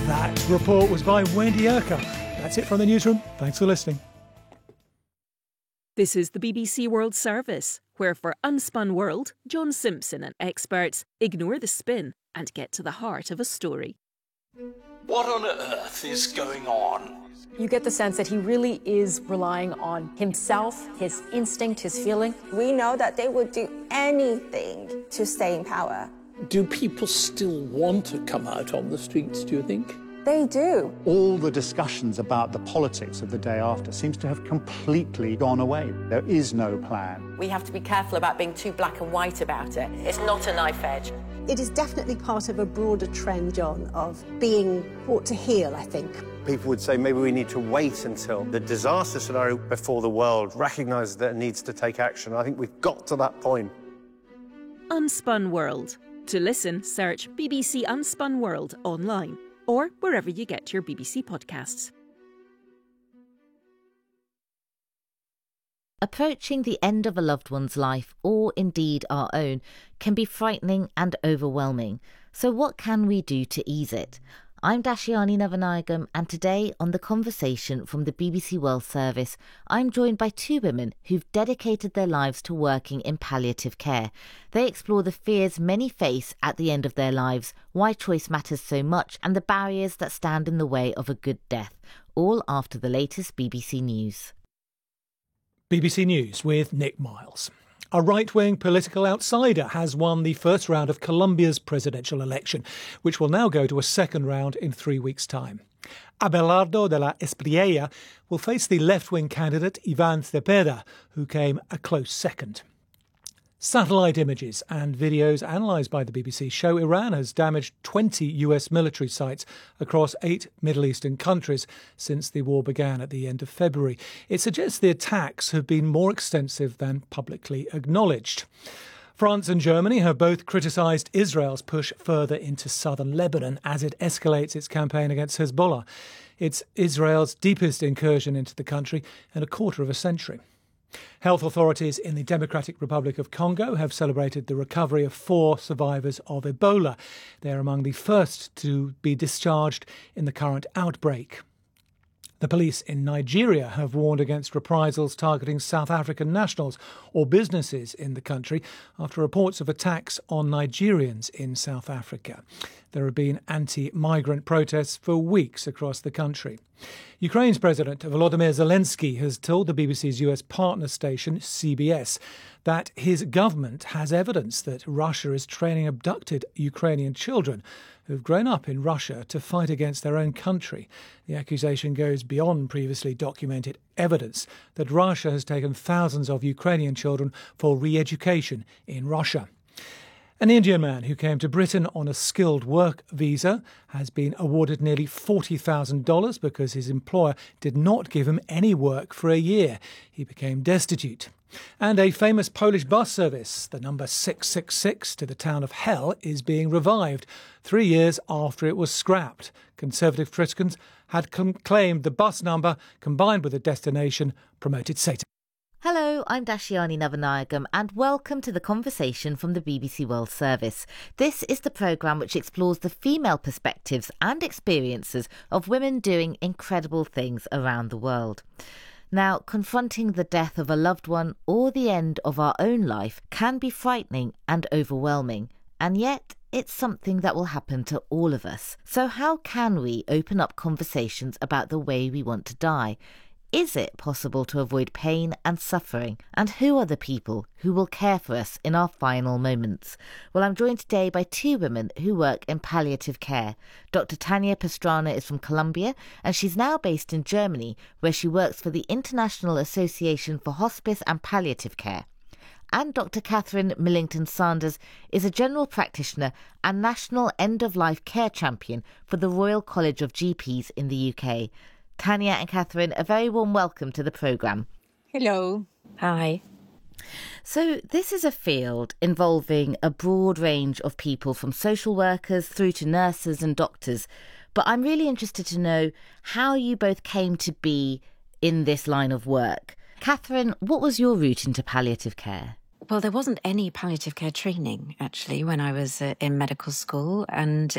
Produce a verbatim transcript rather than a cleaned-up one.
That report was by Wendy Urquhart. That's it from the newsroom. Thanks for listening. This is the B B C World Service, where for Unspun World, John Simpson and experts ignore the spin and get to the heart of a story. What on earth is going on? You get the sense that he really is relying on himself, his instinct, his feeling. We know that they would do anything to stay in power. Do people still want to come out on the streets, do you think? They do. All the discussions about the politics of the day after seems to have completely gone away. There is no plan. We have to be careful about being too black and white about it. It's not a knife edge. It is definitely part of a broader trend, John, of being brought to heel, I think. People would say maybe we need to wait until the disaster scenario before the world recognises that it needs to take action. I think we've got to that point. Unspun World. To listen, search B B C Unspun World online or wherever you get your B B C podcasts. Approaching the end of a loved one's life, or indeed our own, can be frightening and overwhelming. So what can we do to ease it? I'm Dashiani Navanayagam, and today on The Conversation from the B B C World Service, I'm joined by two women who've dedicated their lives to working in palliative care. They explore the fears many face at the end of their lives, why choice matters so much, and the barriers that stand in the way of a good death, all after the latest B B C News. B B C News with Nick Miles. A right-wing political outsider has won the first round of Colombia's presidential election, which will now go to a second round in three weeks' time. Abelardo de la Espriella will face the left-wing candidate Iván Cepeda, who came a close second. Satellite images and videos analysed by the B B C show Iran has damaged twenty U S military sites across eight Middle Eastern countries since the war began at the end of February. It suggests the attacks have been more extensive than publicly acknowledged. France and Germany have both criticised Israel's push further into southern Lebanon as it escalates its campaign against Hezbollah. It's Israel's deepest incursion into the country in a quarter of a century. Health authorities in the Democratic Republic of Congo have celebrated the recovery of four survivors of Ebola. They're among the first to be discharged in the current outbreak. The police in Nigeria have warned against reprisals targeting South African nationals or businesses in the country after reports of attacks on Nigerians in South Africa. There have been anti-migrant protests for weeks across the country. Ukraine's President Volodymyr Zelensky has told the B B C's U S partner station C B S that his government has evidence that Russia is training abducted Ukrainian children who've grown up in Russia to fight against their own country. The accusation goes beyond previously documented evidence that Russia has taken thousands of Ukrainian children for re-education in Russia. An Indian man who came to Britain on a skilled work visa has been awarded nearly forty thousand dollars because his employer did not give him any work for a year. He became destitute. And a famous Polish bus service, the number six six six to the town of Hell, is being revived three years after it was scrapped. Conservative Christians had com- claimed the bus number, combined with the destination, promoted Satan. Hello, I'm Dashiani Navanayagam and welcome to The Conversation from the B B C World Service. This is the programme which explores the female perspectives and experiences of women doing incredible things around the world. Now, confronting the death of a loved one or the end of our own life can be frightening and overwhelming, and yet it's something that will happen to all of us. So how can we open up conversations about the way we want to die? Is it possible to avoid pain and suffering? And who are the people who will care for us in our final moments? Well, I'm joined today by two women who work in palliative care. Doctor Tania Pastrana is from Colombia, and she's now based in Germany, where she works for the International Association for Hospice and Palliative Care. And Doctor Catherine Millington Sanders is a general practitioner and national end-of-life care champion for the Royal College of G Ps in the U K. Tania and Catherine, a very warm welcome to the programme. Hello. Hi. So this is a field involving a broad range of people, from social workers through to nurses and doctors. But I'm really interested to know how you both came to be in this line of work. Catherine, what was your route into palliative care? Well, there wasn't any palliative care training, actually, when I was uh, in medical school. And